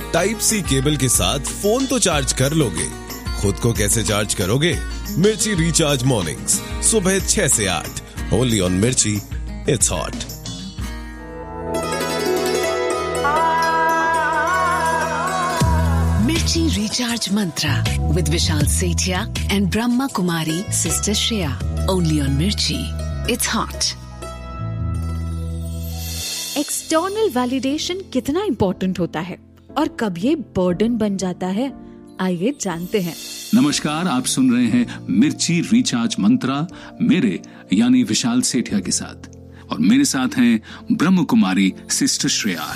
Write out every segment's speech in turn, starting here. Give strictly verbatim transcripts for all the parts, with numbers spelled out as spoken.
Type सी cable के साथ phone तो चार्ज कर लोगे, खुद को कैसे चार्ज करोगे? मिर्ची रिचार्ज मॉर्निंग्स सुबह छह से आठ ओनली ऑन मिर्ची, इट्स हॉट। मिर्ची recharge Mantra with Vishal Sethia and Brahma Kumari sister Shreya, only on मिर्ची, इट्स हॉट। एक्सटर्नल वैलिडेशन कितना इंपॉर्टेंट होता है और कब ये बर्डन बन जाता है, आइए जानते हैं। नमस्कार, आप सुन रहे हैं मिर्ची रिचार्ज मंत्रा मेरे यानी विशाल सेठिया के साथ, और मेरे साथ हैं ब्रह्म कुमारी सिस्टर श्रेया।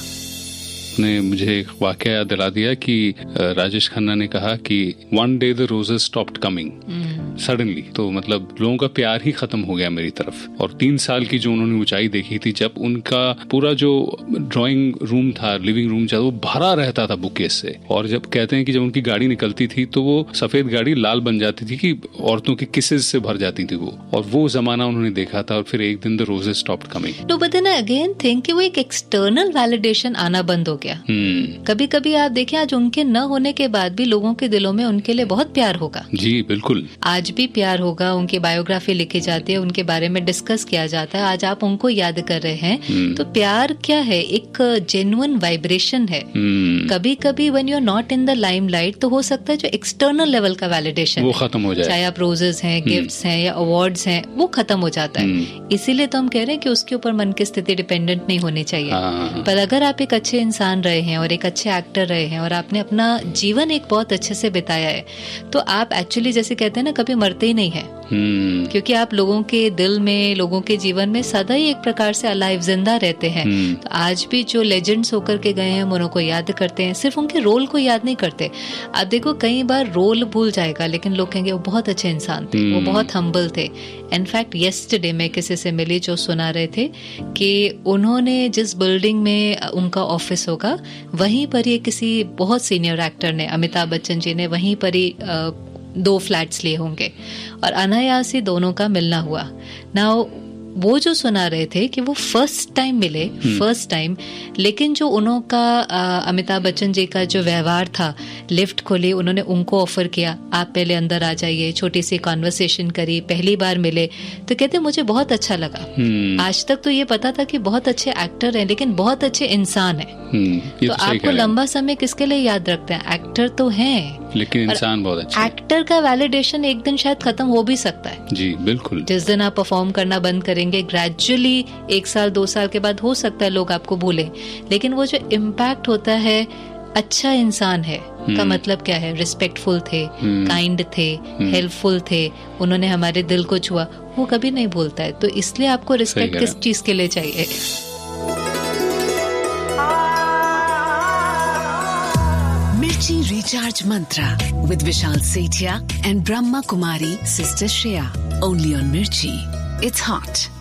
ने मुझे एक वाकया याद दिला दिया कि राजेश खन्ना ने कहा कि one day the roses stopped coming suddenly, तो मतलब लोगों का प्यार ही खत्म हो गया मेरी तरफ। और तीन साल की जो उन्होंने ऊंचाई देखी थी, जब उनका पूरा जो ड्राइंग रूम था, लिविंग रूम था, वो भरा रहता था बुकेस से। और जब कहते हैं कि जब उनकी गाड़ी निकलती थी तो वो सफेद गाड़ी लाल बन जाती थी कि औरतों की किसेस से भर जाती थी वो। और वो जमाना उन्होंने देखा था, और फिर एक दिन द रोजेस स्टॉप्ड कमिंग। तो बट देन अगेन थिंक कि वो एक एक्सटर्नल वैलिडेशन आना बंद हो गया। hmm. कभी कभी आप देखें, आज उनके न होने के बाद भी लोगों के दिलों में उनके लिए बहुत प्यार होगा। जी बिल्कुल, आज भी प्यार होगा। उनकी बायोग्राफी लिखी जाती है, उनके बारे में डिस्कस किया जाता है। आज आप उनको याद कर रहे हैं, hmm. तो प्यार क्या है? एक जेन्युइन वाइब्रेशन है। hmm. कभी कभी when you are not in the limelight, तो हो सकता है जो एक्सटर्नल लेवल का वैलिडेशन वो खत्म हो जाए, चाहे आप रोजेस हैं, गिफ्ट्स हैं या अवार्ड्स हैं, वो खत्म हो जाता है। इसीलिए तो हम कह रहे हैं कि उसके ऊपर मन की स्थिति डिपेंडेंट नहीं होनी चाहिए। पर अगर आप एक अच्छे इंसान रहे हैं और एक अच्छे एक्टर रहे हैं और आपने अपना जीवन एक बहुत अच्छे से बिताया है, तो आप एक्चुअली जैसे कहते हैं ना, कभी मरते ही नहीं है। hmm. क्योंकि आप लोगों के दिल में, लोगों के जीवन में सदा ही एक प्रकार से अलाइव, जिंदा रहते हैं। hmm. तो आज भी जो लेजेंड्स होकर के गए हैं, हम उनको याद करते हैं, सिर्फ उनके रोल को याद नहीं करते। आप देखो, कई बार रोल भूल जाएगा, लेकिन लोग कहेंगे वो बहुत अच्छे इंसान थे, hmm. वो बहुत हम्बल थे। इनफैक्ट येस्टरडे मैं किसी से मिली जो सुना रहे थे कि उन्होंने जिस बिल्डिंग में उनका ऑफिस होगा, वहीं पर ही किसी बहुत सीनियर एक्टर ने, अमिताभ बच्चन जी ने, वहीं पर ही आ, दो फ्लैट्स लिए होंगे और अनायास ही दोनों का मिलना हुआ। नाउ वो जो सुना रहे थे कि वो फर्स्ट टाइम मिले, फर्स्ट टाइम, लेकिन जो उनका अमिताभ बच्चन जी का जो व्यवहार था, लिफ्ट खोली, उन्होंने उनको ऑफर किया, आप पहले अंदर आ जाइए, छोटी सी कॉन्वर्सेशन करी, पहली बार मिले, तो कहते मुझे बहुत अच्छा लगा। आज तक तो ये पता था कि बहुत अच्छे एक्टर हैं, लेकिन बहुत अच्छे इंसान हैं। तो, तो आपको लंबा समय किसके लिए याद रखते हैं? एक्टर तो हैं, लेकिन इंसान बहुत अच्छा। एक्टर का वैलिडेशन एक दिन शायद खत्म हो भी सकता है। जी बिल्कुल, जिस दिन आप परफॉर्म करना बंद करेंगे, ग्रेजुअली एक साल दो साल के बाद हो सकता है लोग आपको भूलें, लेकिन वो जो इम्पैक्ट होता है, अच्छा इंसान है का मतलब क्या है? रिस्पेक्टफुल थे, काइंड थे, हेल्पफुल थे, उन्होंने हमारे दिल को छुआ, वो कभी नहीं भूलता है। तो इसलिए आपको रिस्पेक्ट किस चीज के लिए चाहिए? मिर्ची recharge Mantra with Vishal Sethia and Brahma Kumari sister Shreya, only on मिर्ची, इट्स हॉट।